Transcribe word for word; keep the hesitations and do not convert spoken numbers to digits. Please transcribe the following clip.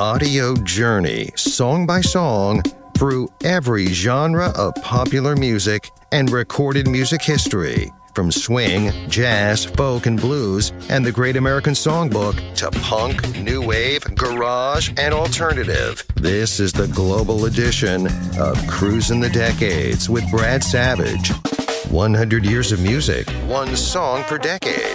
audio journey, song by song, through every genre of popular music and recorded music history, from swing, jazz, folk, and blues, and the Great American Songbook to punk, new wave, garage, and alternative. This is the global edition of Cruising the Decades with Brad Savage. one hundred years of music, one song per decade.